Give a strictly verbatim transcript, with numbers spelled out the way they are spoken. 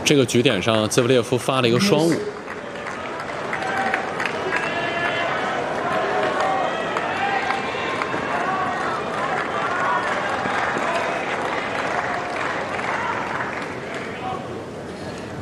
这个局点上，兹维列夫发了一个双误。